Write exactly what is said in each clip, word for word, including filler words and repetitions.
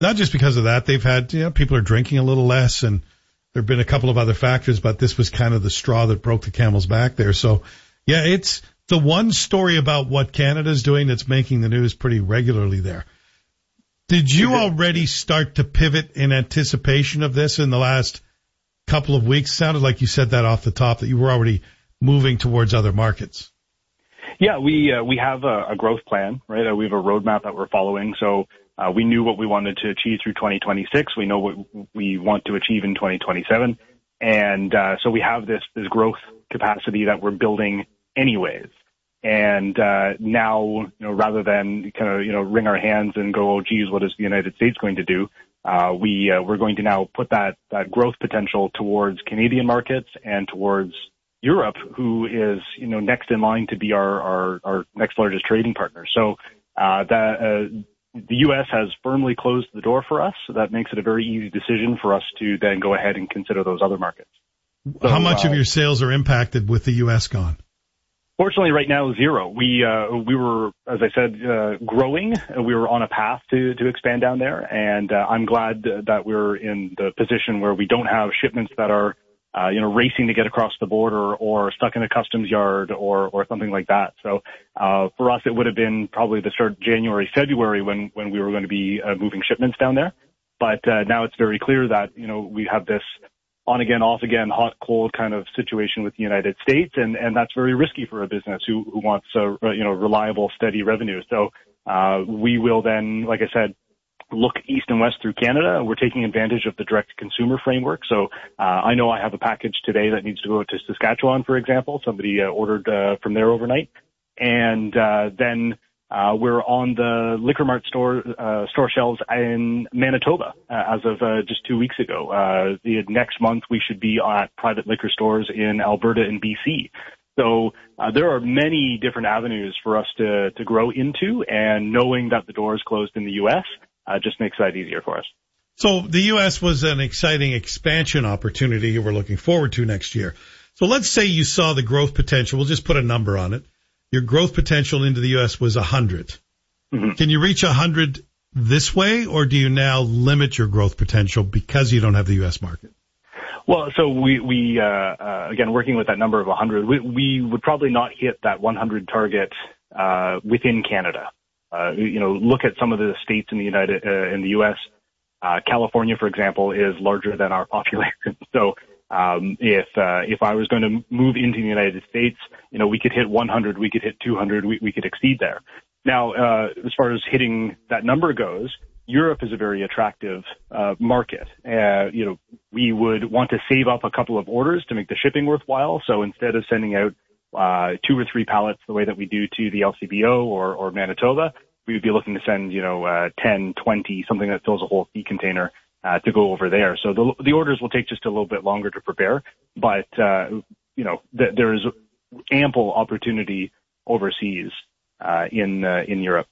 Not just because of that. They've had, you know, people are drinking a little less, and there have been a couple of other factors, but this was kind of the straw that broke the camel's back there. So, yeah, it's the one story about what Canada's doing that's making the news pretty regularly there. Did you already start to pivot in anticipation of this in the last couple of weeks? Sounded like you said that off the top, that you were already moving towards other markets. Yeah, we uh, we have a, a growth plan, right? Uh, we have a roadmap that we're following. So uh, we knew what we wanted to achieve through twenty twenty-six. We know what we want to achieve in twenty twenty-seven. And uh, so we have this, this growth capacity that we're building anyways. And uh, now, you know, rather than kind of, you know, wring our hands and go, oh, geez, what is the United States going to do? Uh, we, uh, we're going to now put that, that growth potential towards Canadian markets and towards Europe, who is, you know, next in line to be our, our, our next largest trading partner. So, uh, that, uh, the U S has firmly closed the door for us. So that makes it a very easy decision for us to then go ahead and consider those other markets. So, how much uh, of your sales are impacted with the U S gone? Fortunately, right now, zero. We uh, we were, as I said, uh, growing. We were on a path to, to expand down there, and uh, I'm glad that we're in the position where we don't have shipments that are, uh, you know, racing to get across the border or stuck in a customs yard or or something like that. So uh, for us, it would have been probably the start of January, February when when we were going to be uh, moving shipments down there. But uh, now it's very clear that, you know, we have this on again, off again, hot, cold kind of situation with the United States. And, and that's very risky for a business who, who wants a, you know, reliable, steady revenue. So, uh, we will then, like I said, look east and west through Canada. We're taking advantage of the direct consumer framework. So, uh, I know I have a package today that needs to go to Saskatchewan, for example. Somebody uh, ordered, uh, from there overnight. And, uh, then, Uh, we're on the Liquor Mart store, uh, store shelves in Manitoba, uh, as of, uh, just two weeks ago. Uh, the next month we should be at private liquor stores in Alberta and B C. So, uh, there are many different avenues for us to, to grow into, and knowing that the door is closed in the U S, uh, just makes that easier for us. So the U S was an exciting expansion opportunity you were looking forward to next year. So let's say you saw the growth potential. We'll just put a number on it. Your growth potential into the U S was one hundred. Mm-hmm. Can you reach one hundred this way, or do you now limit your growth potential because you don't have the U S market? Well, so we, we uh, uh, again, working with that number of one hundred, we, we would probably not hit that one hundred target uh, within Canada. Uh, you know, look at some of the states in the United uh, in the U S. Uh, California, for example, is larger than our population. So Um, if, uh, if I was going to move into the United States, you know, we could hit one hundred, we could hit two hundred, we, we could exceed there. Now, uh, as far as hitting that number goes, Europe is a very attractive, uh, market. Uh, you know, we would want to save up a couple of orders to make the shipping worthwhile. So instead of sending out, uh, two or three pallets the way that we do to the L C B O or, or Manitoba, we would be looking to send, you know, uh, ten, twenty, something that fills a whole sea container. Uh, to go over there. So the, the orders will take just a little bit longer to prepare, but, uh, you know, th- there is ample opportunity overseas, uh, in, uh, in Europe.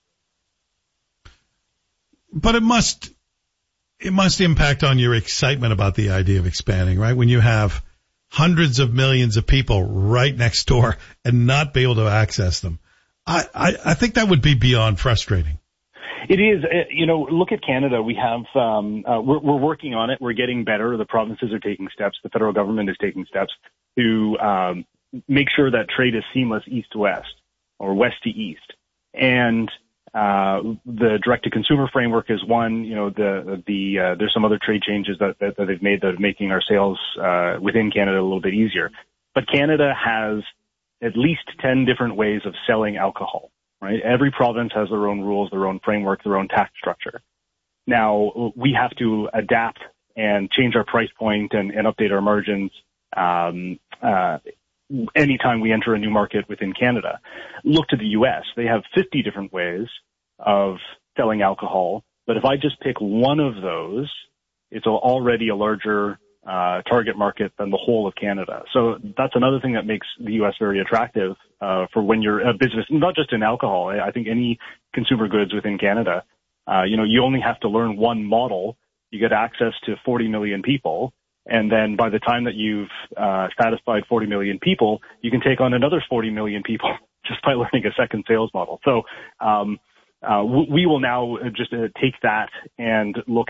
But it must, it must impact on your excitement about the idea of expanding, right? When you have hundreds of millions of people right next door and not be able to access them. I, I, I think that would be beyond frustrating. It is, you know, look at Canada. We have, um, uh, we're, we're working on it. We're getting better. The provinces are taking steps. The federal government is taking steps to, um, make sure that trade is seamless east to west or west to east. And, uh, the direct to consumer framework is one, you know, the, the, uh, there's some other trade changes that, that, that they've made that are making our sales, uh, within Canada a little bit easier. But Canada has at least ten different ways of selling alcohol. Right? Every province has their own rules, their own framework, their own tax structure. Now, we have to adapt and change our price point and, and update our margins um, uh, anytime we enter a new market within Canada. Look to the U S. They have fifty different ways of selling alcohol, but if I just pick one of those, it's already a larger uh target market than the whole of Canada. So that's another thing that makes the U S very attractive uh for when you're a business, not just in alcohol. I think any consumer goods within Canada, uh you know, you only have to learn one model. You get access to forty million people, and then by the time that you've uh satisfied forty million people, you can take on another forty million people just by learning a second sales model. So um uh, we will now just uh, take that and look